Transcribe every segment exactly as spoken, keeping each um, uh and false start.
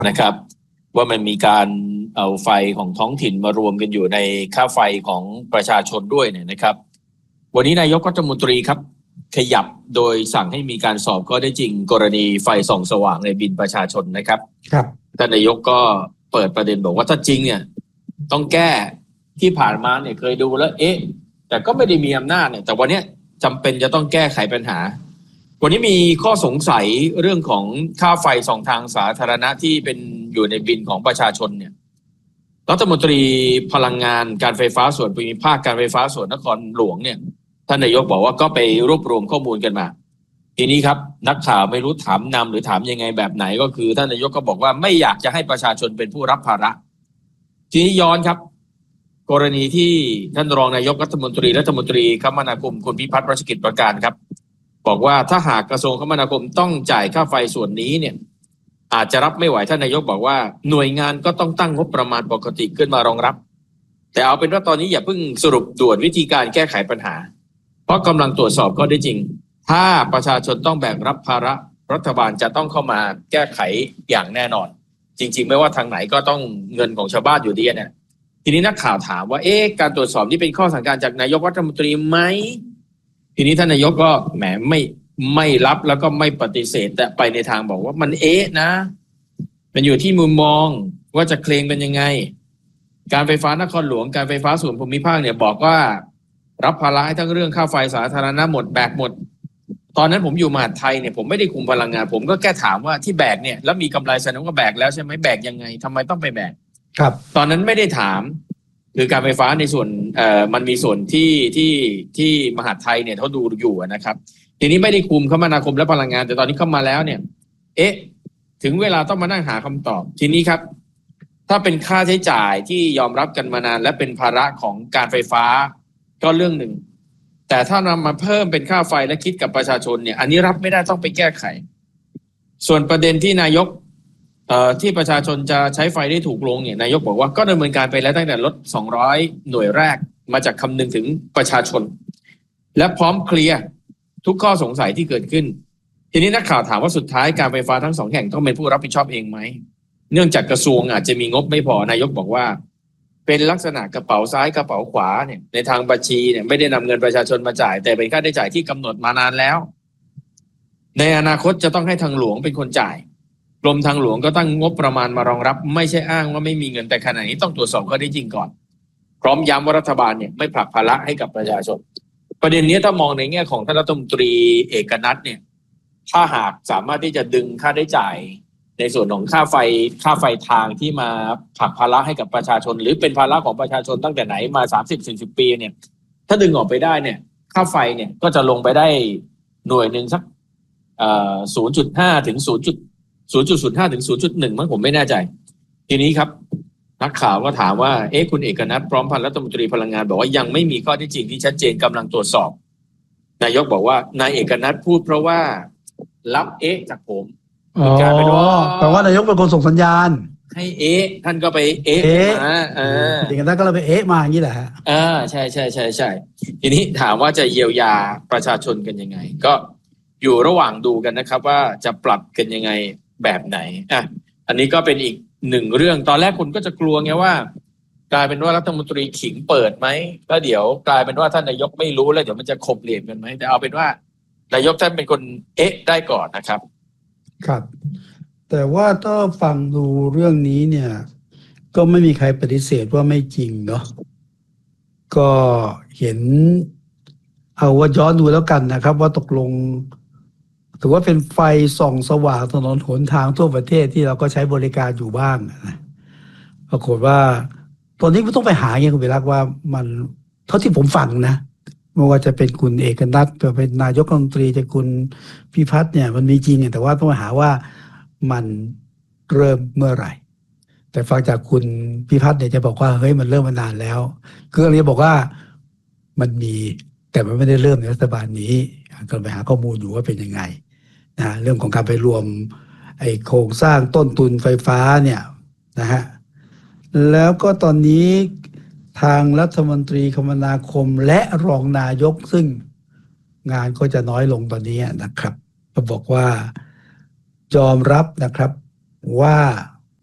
นะครับว่ามันมีการเอาไฟของท้องถิ่นมารวมกันอยู่ในค่าไฟของประชาชนด้วยเนี่ยนะครับวันนี้นายกรัฐมนตรีครับขยับโดยสั่งให้มีการสอบข้อได้จริงกรณีไฟส่องสว่างในบิลประชาชนนะครับครับท่านนายกก็เปิดประเด็นบอกว่าถ้าจริงเนี่ยต้องแก้ที่ผ่านมาเนี่ยเคยดูแล้วเอ๊ะแต่ก็ไม่ได้มีอำนาจเนี่ยแต่วันนี้จำเป็นจะต้องแก้ไขปัญหาวันนี้มีข้อสงสัยเรื่องของค่าไฟสองทางสาธารณะที่เป็นอยู่ในบิลของประชาชนเนี่ยรัฐมนตรีพลังงานการไฟฟ้าส่วนภูมิภาคการไฟฟ้าส่วนนครหลวงเนี่ยท่านนายกบอกว่าก็ไปรวบรวมข้อมูลกันมาทีนี้ครับนักข่าวไม่รู้ถามนำหรือถามยังไงแบบไหนก็คือท่านนายกก็บอกว่าไม่อยากจะให้ประชาชนเป็นผู้รับภาระทีนี้ย้อนครับกรณีที่ท่านรองนายกรัฐมนตรีรัฐมนตรีคมนาคมคุณพิพัฒน์รัชกิจประการครับบอกว่าถ้าหากกระทรวงคมนาคมต้องจ่ายค่าไฟส่วนนี้เนี่ยอาจจะรับไม่ไหวท่านนายกบอกว่าหน่วยงานก็ต้องตั้งงบประมาณปกติขึ้นมารองรับแต่เอาเป็นว่าตอนนี้อย่าเพิ่งสรุปด่วนวิธีการแก้ไขปัญหาเพราะกำลังตรวจสอบก็ได้จริงถ้าประชาชนต้องแบกรับภาระรัฐบาลจะต้องเข้ามาแก้ไขอย่างแน่นอนจริงๆไม่ว่าทางไหนก็ต้องเงินของชาวบ้านอยู่ดีเนี่ยทีนี้นักข่าวถามว่าเอ๊ะการตรวจสอบนี้เป็นข้อสั่งการจากนายกรัฐมนตรีไหมทีนี้ท่านนายกก็แหมไม่ไม่รับแล้วก็ไม่ปฏิเสธแต่ไปในทางบอกว่ามันเอ๊ะนะมันอยู่ที่มุมมองว่าจะเคลมเป็นยังไงการไฟฟ้านครหลวงการไฟฟ้าส่วนภูมิภาคเนี่ยบอกว่ารับภาระให้ทั้งเรื่องค่าไฟสาธารณะหมดแบกหมดตอนนั้นผมอยู่มหาดไทยเนี่ยผมไม่ได้คุมพลังงานผมก็แค่ถามว่าที่แบกเนี่ยแล้วมีกำไรแสดงว่าแบกแล้วใช่ไหมแบกยังไงทำไมต้องไปแบกครับตอนนั้นไม่ได้ถามคือการไฟฟ้าในส่วนเอ่อมันมีส่วนที่ที่ที่มหาดไทยเนี่ยเขาดูอยู่นะครับทีนี้ไม่ได้คุมคมนาคมและพลังงานแต่ตอนนี้เข้ามาแล้วเนี่ยเอ๊ะถึงเวลาต้องมานั่งหาคำตอบทีนี้ครับถ้าเป็นค่าใช้จ่ายที่ยอมรับกันมานานและเป็นภาระของการไฟฟ้าก็เรื่องหนึ่งแต่ถ้านำมาเพิ่มเป็นค่าไฟและคิดกับประชาชนเนี่ยอันนี้รับไม่ได้ต้องไปแก้ไขส่วนประเด็นที่นายกเอ่อที่ประชาชนจะใช้ไฟได้ถูกลงเนี่ยนายกบอกว่าก็ดำเนินการไปแล้วตั้งแต่ลดสองร้อยหน่วยแรกมาจากคำนึงถึงประชาชนและพร้อมเคลียร์ทุกข้อสงสัยที่เกิดขึ้นทีนี้นักข่าวถามว่าสุดท้ายการไฟฟ้าทั้งสองแห่งต้องเป็นผู้รับผิดชอบเองไหมเนื่องจากกระทรวงอาจจะมีงบไม่พอนายกบอกว่าเป็นลักษณะกระเป๋าซ้ายกระเป๋าขวาเนี่ยในทางบัญชีเนี่ยไม่ได้นำเงินประชาชนมาจ่ายแต่เป็นค่าใช้จ่ายที่กำหนดมานานแล้วในอนาคตจะต้องให้ทางหลวงเป็นคนจ่ายกรมทางหลวงก็ตั้งงบประมาณมารองรับไม่ใช่อ้างว่าไม่มีเงินแต่ขณะนี้ต้องตรวจสอบข้อเท็จจริงก่อนพร้อมย้ำว่ารัฐบาลเนี่ยไม่ผลักภาระให้กับประชาชนประเด็นนี้ถ้ามองในแง่ของท่านรัฐมนตรีเอกนัทเนี่ยถ้าหากสามารถที่จะดึงค่าได้จ่ายในส่วนของค่าไฟค่าไฟทางที่มาผลักภาระให้กับประชาชนหรือเป็นภาระของประชาชนตั้งแต่ไหนมา สามสิบถึงสี่สิบ ปีเนี่ยถ้าดึงออกไปได้เนี่ยค่าไฟเนี่ยก็จะลงไปได้หน่วยนึงสักเอ่อ ศูนย์จุดห้า ถึง ศูนย์ ศูนย์จุดศูนย์ห้า ถึง ศูนย์จุดหนึ่ง มั้งผมไม่แน่ใจทีนี้ครับนักข่าวก็ถามว่าเอ๊ะคุณเอกนัทพร้อมพันธ์รัฐมนตรีพลังงานบอกว่ายังไม่มีข้อเท็จจริงที่ชัดเจนกำลังตรวจสอบนายกบอกว่านายเอกนัทพูดเพราะว่ารับเอ๊ะจากผมอ๋อแปลว่านายกเป็นคนส่งสัญญาณให้เอ๊ะท่านก็ไปเอ๊ะมาเออเอกนัทก็เลยไปเอ๊ะมาอย่างนี้แหละฮะอ่าใช่ใช่ใช่ใช่ทีนี้ถามว่าจะเยียวยาประชาชนกันยังไงก็อยู่ระหว่างดูกันนะครับว่าจะปรับกันยังไงแบบไหนอ่ะอันนี้ก็เป็นอีกหนึ่งเรื่องตอนแรกคุณก็จะกลัวไงว่ากลายเป็นว่ารัฐมนตรีขิงเปิดไหมก็เดี๋ยวกลายเป็นว่าท่านนายกไม่รู้แล้วเดี๋ยวมันจะขบเหลี่ยมกันไหมแต่เอาเป็นว่านายกท่านเป็นคนเอ๊ะได้ก่อนนะครับครับแต่ว่าถ้าฟังดูเรื่องนี้เนี่ยก็ไม่มีใครปฏิเสธว่าไม่จริงเนาะก็เห็นเอาว่าย้อนดูแล้วกันนะครับว่าตกลงถือว่าเป็นไฟส่องสว่างถนนหนทางทั่วประเทศที่เราก็ใช้บริการอยู่บ้างนะปรากฏว่าตอนนี้ไม่ต้องไปหาเงี้ยคุณวิรักว่ามันเท่าที่ผมฟังนะไม่ว่าจะเป็นคุณเอกนัทจะเป็นนายกรัฐมนตรีจะคุณพิพัฒน์เนี่ยมันมีจริงแต่ว่าต้องมาหาว่ามันเริ่มเมื่อไหร่แต่ฟังจากคุณพิพัฒน์เนี่ยจะบอกว่าเฮ้ยมันเริ่มมานานแล้วคืออะไรบอกว่ามันมีแต่มันไม่ได้เริ่มในรัฐบาลนี้กำลังไปหาข้อมูลอยู่ว่าเป็นยังไงนะเรื่องของการไปรวมไอ้โครงสร้างต้นทุนไฟฟ้าเนี่ยนะฮะแล้วก็ตอนนี้ทางรัฐมนตรีคมนาคมและรองนายกซึ่งงานก็จะน้อยลงตอนนี้นะครับก็บอกว่ายอมรับนะครับว่า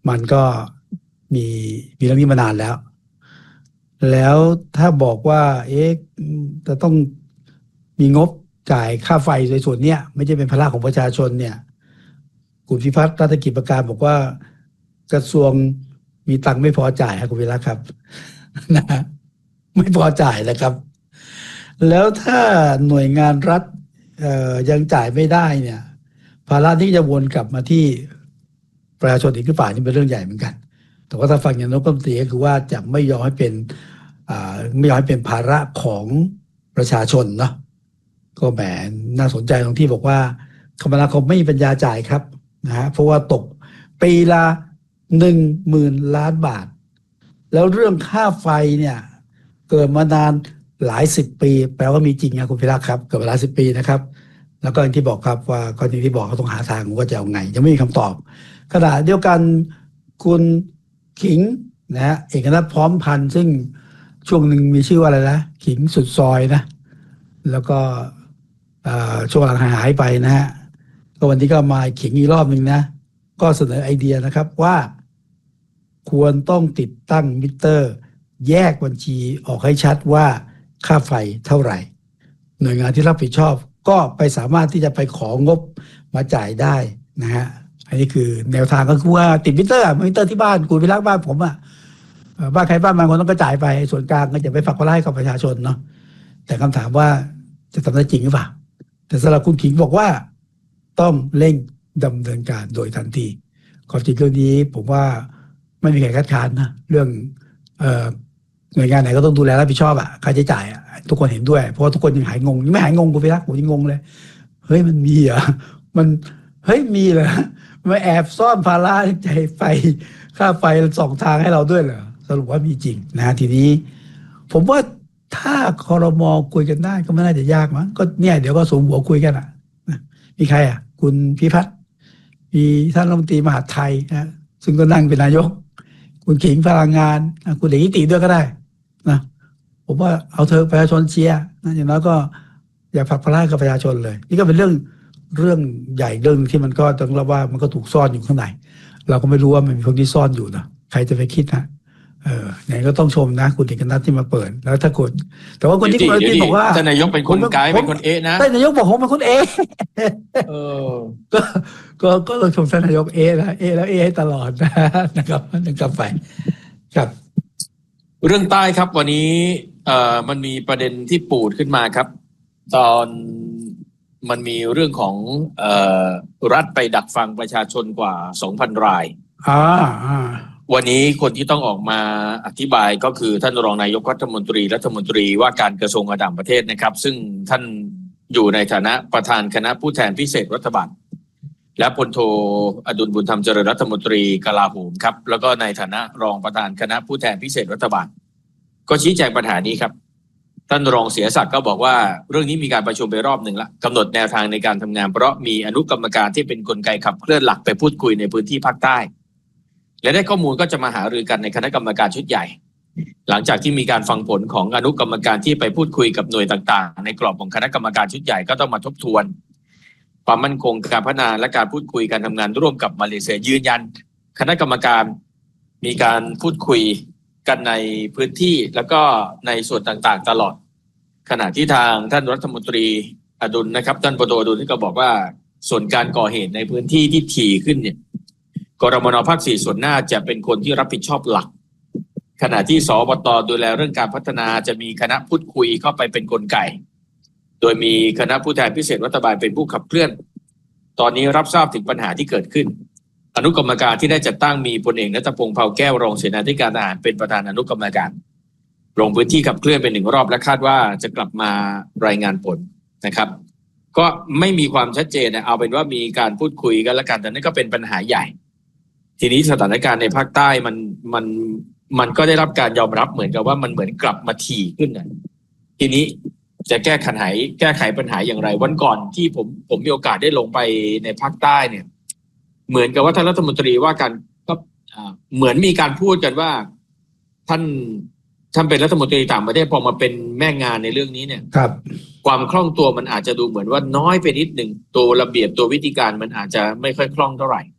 มันก็มีมีเรื่องนี้มานานแล้ว แล้วถ้าบอกว่า เอ๊ะจะต้องมีงบจ่ายค่าไฟในส่วนเนี้ยไม่ใช่เป็นภาระของประชาชนเนี่ยคุณพิพัฒน์รัฐกิจประการบอกว่ากระทรวงมีตังค์ไม่พอจ่ายครับคุณวิระครับ นะไม่พอจ่ายนะครับ แล้วถ้าหน่วยงานรัฐเอ่อยังจ่ายไม่ได้เนี่ยภาระที่จะวนกลับมาที่ประชาชนอีกหรือเปล่านี่เป็นเรื่องใหญ่เหมือนกัน แต่ว่าถ้าฟังอย่างนายกรัฐมนตรีก็คือว่าจะไม่ยอมให้เป็นอ่าไม่ยอมให้เป็นภาระของประชาชนเนาะก็แหมน่าสนใจตรงที่บอกว่าคมนาคมไม่มีปัญญาจ่ายครับนะฮะเพราะว่าตกปีละหนึ่งหมื่นล้านบาท แล้วเรื่องค่าไฟเนี่ยเกิดมานานหลายสิบปีแปลว่ามีจริงนะคุณพิรักษ์ครับเกิดมาหลายสิบปีนะครับ แล้วก็อย่างที่บอกครับว่าก็อย่างที่บอกเขาต้องหาทางว่าจะเอาไงยังไม่มีคำตอบขณะเดียวกันคุณขิงนะฮะเอกนัทพร้อมพันธ์ซึ่งช่วงหนึ่งมีชื่อว่าอะไรนะขิงสุดซอยนะแล้วก็ช่วงหลังหายไปนะฮะก็วันนี้ก็มาขิงอีกรอบหนึ่งนะก็เสนอไอเดียนะครับว่าควรต้องติดตั้งมิเตอร์แยกบัญชีออกให้ชัดว่าค่าไฟเท่าไหร่หน่วยงานที่รับผิดชอบก็ไปสามารถที่จะไปของบมาจ่ายได้นะฮะอันนี้คือแนวทางก็คือว่าติดมิเตอร์มิเตอร์ที่บ้านคุณพิรักษ์บ้านผมอ่ะบ้านใครบ้านมันคนต้องกระจายไปส่วนกลางก็จะไปฝากภาระให้กับประชาชนเนาะแต่คำถามว่าจะทำได้จริงหรือเปล่าแต่สำหรับคุณขิงบอกว่าต้องเร่งดำเนินการโดยทันทีความจริงเรื่องนี้ผมว่าไม่มีใครคัดค้านนะเรื่องเอ่อหน่วยงานไหนก็ต้องดูแลรับผิดชอบอ่ะค่าใช้จ่ายอ่ะทุกคนเห็นด้วยเพราะว่าทุกคนยังหายงงยังไม่หายงงกูไปรักผมยังงงเลยเฮ้ยมันมีเหรอมันเฮ้ยมีเหรอมาแอบซ่อนภาระใจไฟค่าไฟสองทางให้เราด้วยเหรอสรุปว่ามีจริงนะทีนี้ผมว่าถ้าครม.คุยกันได้ก็ไม่น่าจะยากมั้งก็เนี่ยเดี๋ยวก็สมหัวคุยกันอ่ะมีใครอ่ะคุณพิพัฒน์มีท่านรัฐมนตรีมหาดไทยนะซึ่งก็นั่งเป็นนายกคุณขิงพลังงานคุณเด็กนิติด้วยก็ได้นะผมว่าเอาเธอประชาชนเชียร์นะอย่างน้อยก็อยากฝากภาระกับประชาชนเลยนี่ก็เป็นเรื่องเรื่องใหญ่เรื่องที่มันก็ต้องรับว่ามันก็ถูกซ่อนอยู่ข้างในเราก็ไม่รู้ว่ามันมีพวกที่ซ่อนอยู่นะใครจะไปคิดนะเออไหนก็ต้องชมนะคุณเอกนัทที่มาเปิดแล้วถ้าคุณแต่ว่าคนที่คุณอนุทินบอกว่าท่านนายกเป็นคนไกด์เป็นคนเอะนะท่านนายกบอกผมเป็นคนเอะเออก็ก็ก็เราชมท่านนายกเอะนะเอะแล้วเอะให้ตลอดนะนะครับนั่นกลับไปครับเรื่องใต้ครับวันนี้เอ่อมันมีประเด็นที่ปูดขึ้นมาครับตอนมันมีเรื่องของเอ่อรัฐไปดักฟังประชาชนกว่า สองพัน รายอ่าอ่าวันนี้คนที่ต้องออกมาอธิบายก็คือท่านรองนายกรัฐมนตรีรัฐมนตรีว่าการกระทรวงการต่างประเทศนะครับซึ่งท่านอยู่ในฐานะประธานคณะผู้แทนพิเศษรัฐบาลและพลโทอดุลบุญธรรมเจริญรัฐมนตรีกลาโหมครับแล้วก็ในฐานะรองประธานคณะผู้แทนพิเศษรัฐบาลก็ชี้แจงปัญหานี้ครับท่านรองเสียศักดิ์ก็บอกว่าเรื่องนี้มีการประชุมไปรอบหนึ่งละกำหนดแนวทางในการทำงานเพราะมีอนุกรรมการที่เป็นกลไกขับเคลื่อนหลักไปพูดคุยในพื้นที่ภาคใต้และได้ข้อมูลก็จะมาหารือกันในคณะกรรมการชุดใหญ่หลังจากที่มีการฟังผลของอนุกรรมการที่ไปพูดคุยกับหน่วยต่างๆในกรอบของคณะกรรมการชุดใหญ่ก็ต้องมาทบทวนความมั่นคงการพัฒนาและการพูดคุยการทำงานร่วมกับมาเลเซียยืนยันคณะกรรมการมีการพูดคุยกันในพื้นที่แล้วก็ในส่วนต่างๆตลอดขณะที่ทางท่านรัฐมนตรีอดุลนะครับท่านปตอดุลที่ก็บอกว่าส่วนการก่อเหตุในพื้นที่ที่ถี่ขึ้นเนี่ยกรมน.ภาคสี่ส่วนหน้าจะเป็นคนที่รับผิดชอบหลักขณะที่สบต.ดูแลเรื่องการพัฒนาจะมีคณะพูดคุยเข้าไปเป็นกลไกโดยมีคณะผู้แทนพิเศษรัฐบาลเป็นผู้ขับเคลื่อนตอนนี้รับทราบถึงปัญหาที่เกิดขึ้นอนุกรรมการที่ได้จัดตั้งมีพลเอกณัฐพงษ์เผ่าแก้วรองเสนาธิการทหารเป็นประธานอนุกรรมการลงพื้นที่ขับเคลื่อนเป็นหนึ่งรอบและคาดว่าจะกลับมารายงานผลนะครับก็ไม่มีความชัดเจนนะเอาเป็นว่ามีการพูดคุยกันแล้วกันแต่นั่นก็เป็นปัญหาใหญ่ทีนี้สถานการณ์ในภาคใต้มันมันมันก็ได้รับการยอมรับเหมือนกับว่ามันเหมือนกลับมาถี่ขึ้นนะทีนี้จะแก้ไขแก้ไขปัญหาอย่างไรวันก่อนที่ผมผมมีโอกาสได้ลงไปในภาคใต้เนี่ยเหมือนกับว่าท่านรัฐมนตรีว่าการก็เหมือนมีการพูดกันว่าท่านท่านเป็นรัฐมนตรีต่างประเทศพอมาเป็นแม่งานในเรื่องนี้เนี่ยครับความคล่องตัวมันอาจจะดูเหมือนว่าน้อยไปนิดหนึ่งตัวระเบียบตัววิธีการมันอาจจะไม่ค่อยคล่องเท่าไหร่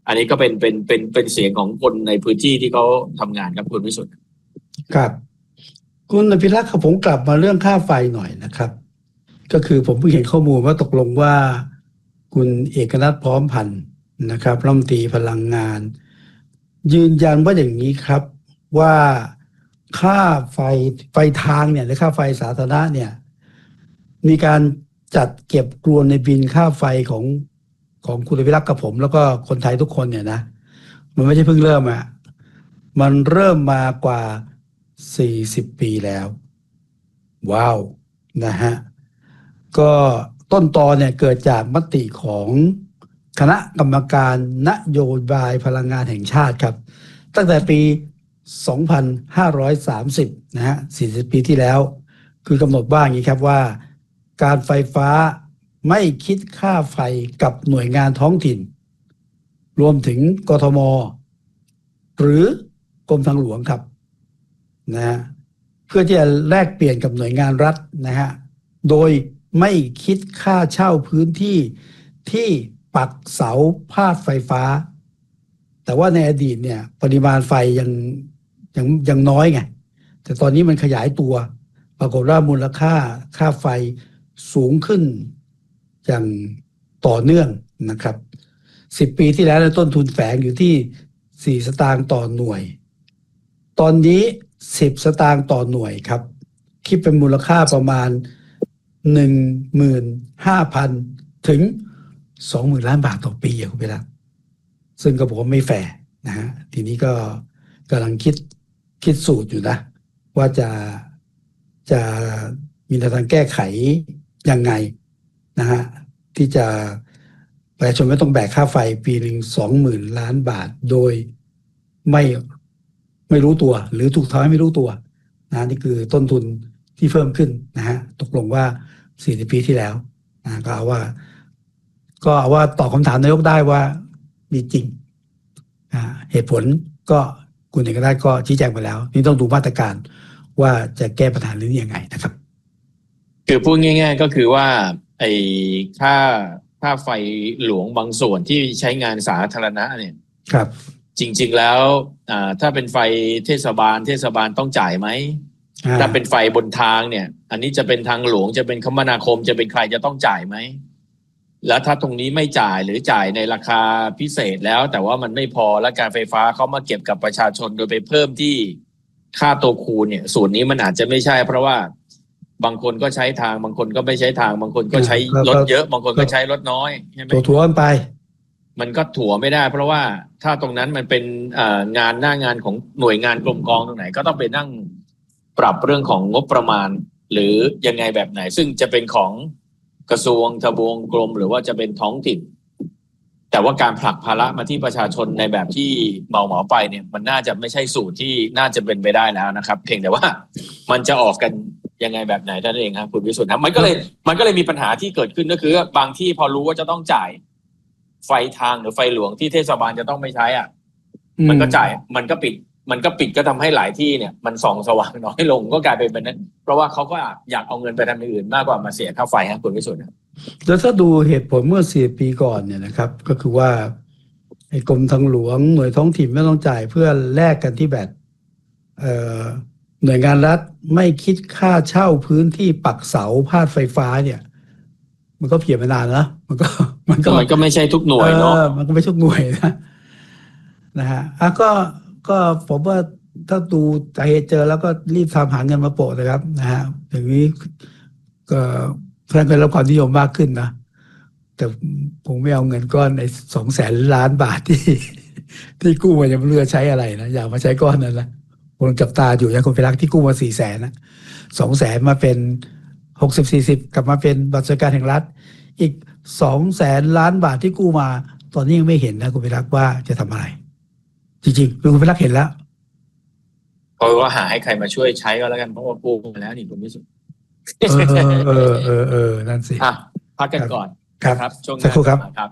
อันนี้ก็เป็นเป็นเป็นเป็นเสียงของคนในพื้นที่ที่เขาทำงานครับคุณวิสุทธิ์ครับคุณอภิรักษ์ครับผมกลับมาเรื่องค่าไฟหน่อยนะครับก็คือผมเพิ่งเห็นข้อมูลว่าตกลงว่าคุณเอกนัทพร้อมพันธ์นะครับรัฐมนตรีพลังงานยืนยันว่าอย่างนี้ครับว่าค่าไฟไฟทางเนี่ยหรือค่าไฟสาธารณะเนี่ยมีการจัดเก็บรวมในบินค่าไฟของของคุณอภิรักษ์กับผมแล้วก็คนไทยทุกคนเนี่ยนะมันไม่ใช่เพิ่งเริ่มอ่ะมันเริ่มมากว่าสี่สิบปีแล้วว้าวนะฮะก็ต้นตอเนี่ยเกิดจากมติของคณะกรรมการนโยบายพลังงานแห่งชาติครับตั้งแต่ปีสองพันห้าร้อยสามสิบนะฮะสี่สิบปีที่แล้วคือกำหนดว่าอย่างนี้ครับว่าการไฟฟ้าไม่คิดค่าไฟกับหน่วยงานท้องถิ่นรวมถึงกทมหรือกรมทางหลวงครับนะฮะเพื่อที่จะแลกเปลี่ยนกับหน่วยงานรัฐนะฮะโดยไม่คิดค่าเช่าพื้นที่ที่ปักเสาพาดไฟฟ้าแต่ว่าในอดีตเนี่ยปริมาณไฟยังยังยังน้อยไงแต่ตอนนี้มันขยายตัวปรากฏว่ามูลค่าค่าไฟสูงขึ้นอย่างต่อเนื่องนะครับสิบปีที่แล้วต้นทุนแฝงอยู่ที่สี่สตางค์ต่อหน่วยตอนนี้สิบสตางค์ต่อหน่วยครับคิดเป็นมูลค่าประมาณ หนึ่งหมื่นห้าพัน ถึง สองหมื่น ล้านบาทต่อปีอย่างคุณไปแล้วซึ่งก็บอกว่าไม่แฟร์นะฮะทีนี้ก็กำลังคิดคิดสูตรอยู่นะว่าจะจะมีแนวทางแก้ไขยังไงนะฮะที่จะประชาชนไม่ต้องแบกค่าไฟปีหนึ่งสองหมื่นล้านบาทโดยไม่ไม่รู้ตัวหรือถูกทำให้ไม่รู้ตัวนะนี่คือต้นทุนที่เพิ่มขึ้นนะฮะตกลงว่าสี่สิบปีที่แล้วนะก็เอาว่าก็เอาว่าตอบคำถามนายกได้ว่ามีจริงเหตุผลก็คุณเอกราชก็ชี้แจงไปแล้วนี่ต้องดูมาตรการว่าจะแก้ปัญหาเรื่องนี้ยังไงนะครับคือพูดง่ายๆก็คือว่าไอ้ค่าค่าไฟหลวงบางส่วนที่ใช้งานสาธารณะเนี่ยครับจริงๆแล้วอ่าถ้าเป็นไฟเทศบาลเทศบาลต้องจ่ายไหมถ้าเป็นไฟบนทางเนี่ยอันนี้จะเป็นทางหลวงจะเป็นคมนาคมจะเป็นใครจะต้องจ่ายไหมแล้วถ้าตรงนี้ไม่จ่ายหรือจ่ายในราคาพิเศษแล้วแต่ว่ามันไม่พอแล้วการไฟฟ้าเขามาเก็บกับประชาชนโดยไปเพิ่มที่ค่าตัวคูณเนี่ยส่วนนี้มันอาจจะไม่ใช่เพราะว่าบางคนก็ใช้ทางบางคนก็ไม่ใช้ทางบางคนก็ใช้รถเยอะบางคนก็ใช้รถน้อยใช่ไหมถั่วๆกันไปมันก็ถั่วไม่ได้เพราะว่าถ้าตรงนั้นมันเป็นงานหน้างานของหน่วยงานกรมกองตรงไหนก็ต้องไปนั่งปรับเรื่องของงบประมาณหรือยังไงแบบไหนซึ่งจะเป็นของกระทรวงทบวงกรมหรือว่าจะเป็นท้องถิ่นแต่ว่าการผลักภาระมาที่ประชาชนในแบบที่เหมาเหมาไปเนี่ยมันน่าจะไม่ใช่สูตรที่น่าจะเป็นไปได้แล้วนะครับเพียงแต่ว่ามันจะออกกันยังไงแบบไหนนั่นเองครับคุณวิสุทธิ์ครับมันก็เลยมันก็เลยมีปัญหาที่เกิดขึ้นก็คือบางที่พอรู้ว่าจะต้องจ่ายไฟทางหรือไฟหลวงที่เทศบาลจะต้องไม่ใช้อ่ะมันก็จ่ายมันก็ปิดมันก็ปิดก็ทำให้หลายที่เนี่ยมันส่องสว่างน้อยลงก็กลายเป็นแบบนั้นเพราะว่าเขาก็อยากเอาเงินไปทำอย่างอื่นมากกว่ามาเสียค่าไฟครับคุณวิสุทธิ์แล้วถ้าดูเหตุผลเมื่อสี่ปีก่อนเนี่ยนะครับก็คือว่าไอ้กรมทางหลวงหน่วยท้องถิ่นไม่ต้องจ่ายเพื่อแลกกันที่แบบเอ่อหน่วยงานรัฐไม่คิดค่าเช่าพื้นที่ปักเสาพาดไฟฟ้าเนี่ยมันก็เพียบมานานนะมันก็มันก็มันก็ไม่ใช่ทุกหน่วยเนาะมันก็ไม่ทุกหน่วยนะนะฮะอ่ะก็ก็ผมว่าถ้าดูสาเหตุเจอแล้วก็รีบทำหาเงินมาโปะนะครับนะฮะอย่างนี้ก็เพื่อนก็รับความนิยมมากขึ้นนะแต่ผมไม่เอาเงินก้อนในสองแสนล้านบาทที่ที่กู้มายังไม่รู้จะใช้อะไรนะอยากมาใช้ก้อนนั้นนะผมจับตาอยู่อย่างคนไปรักที่กู้มาสี่แสนนะสองแสนมาเป็นหกสิบสี่สิบกลับมาเป็นบัตรสวัสดิการแห่งรัฐอีกสองแสนล้านบาทที่กู้มาตอนนี้ยังไม่เห็นนะคุณไปรักว่าจะทำอะไรจริงๆคุณไปรักเห็นแล้วเพราะว่าหาให้ใครมาช่วยใช้ก็แล้วกันเพราะว่ากู้มาแล้วนี่คุณวิสุทธิ์เออเออเออนั่นสิอ่ะพักกันก่อนครับช่วงหน้าครับ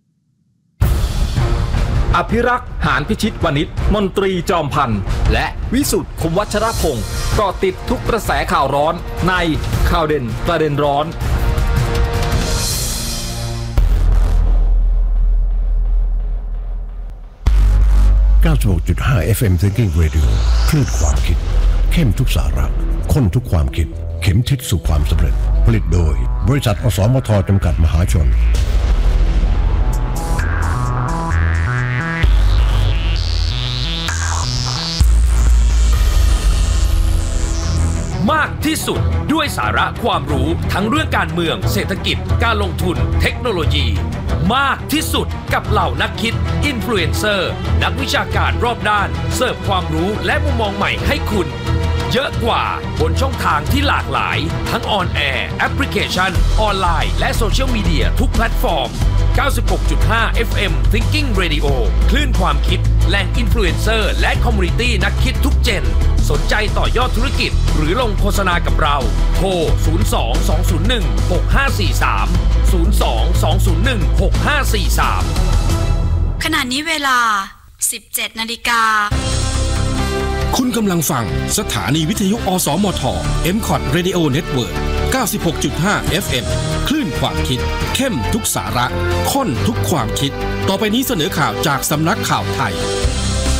อภิรักษ์หานพิชิตวณิชมนตรีจอมพันธ์และวิสุทธิ์คมวัชรพงศ์เกาะติดทุกกระแสข่าวร้อนในข่าวเด่นประเด็นร้อนเก้าสิบหกจุดห้า เอฟ เอ็ม Thinking Radio คลื่นความคิดเข้มทุกสาระข้นทุกความคิดเข็มทิศสู่ความสำเร็จผลิตโดยบริษัทอสมทจำกัดมหาชนมากที่สุดด้วยสาระความรู้ทั้งเรื่องการเมืองเศรษฐกิจการลงทุนเทคโนโลยีมากที่สุดกับเหล่านักคิดอินฟลูเอนเซอร์นักวิชาการรอบด้านเสิร์ฟความรู้และมุมมองใหม่ให้คุณเยอะกว่าบนช่องทางที่หลากหลายทั้งออนแอร์แอปพลิเคชันออนไลน์และโซเชียลมีเดียทุกแพลตฟอร์ม เก้าสิบหกจุดห้า เอฟ เอ็ม Thinking Radio คลื่นความคิดแหล่งอินฟลูเอนเซอร์และคอมมูนิตี้นักคิดทุกเจนสนใจต่อยอดธุรกิจหรือลงโฆษณากับเราโทร ศูนย์ สอง สอง ศูนย์ หนึ่ง หก ห้า สี่ สาม ศูนย์ สอง สอง ศูนย์ หนึ่ง หก ห้า สี่ สามขณะนี้เวลา สิบเจ็ด นาฬิกาคุณกำลังฟังสถานีวิทยุอสมท เอ็ม คอท Radio Network เก้าสิบหกจุดห้า เอฟ เอ็ม คลื่นความคิดเข้มทุกสาระข้นทุกความคิดต่อไปนี้เสนอข่าวจากสำนักข่าวไทย